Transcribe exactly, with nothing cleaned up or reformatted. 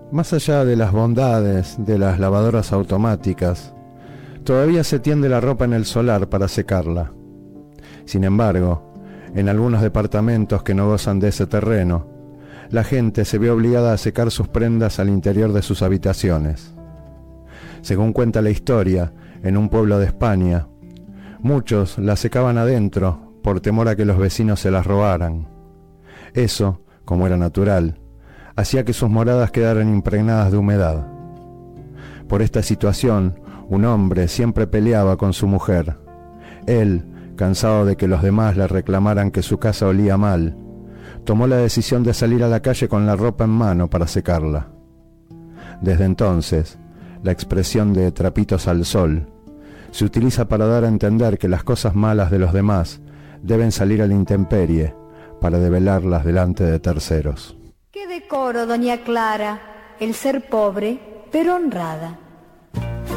Más allá de las bondades de las lavadoras automáticas, todavía se tiende la ropa en el solar para secarla. Sin embargo, en algunos departamentos que no gozan de ese terreno, la gente se ve obligada a secar sus prendas al interior de sus habitaciones. Según cuenta la historia, en un pueblo de España, muchos las secaban adentro por temor a que los vecinos se las robaran. Eso, como era natural, hacía que sus moradas quedaran impregnadas de humedad. Por esta situación, un hombre siempre peleaba con su mujer. Él, cansado de que los demás le reclamaran que su casa olía mal, tomó la decisión de salir a la calle con la ropa en mano para secarla. Desde entonces, la expresión de trapitos al sol se utiliza para dar a entender que las cosas malas de los demás deben salir a la intemperie para develarlas delante de terceros. ¡Qué decoro, doña Clara! El ser pobre, pero honrada.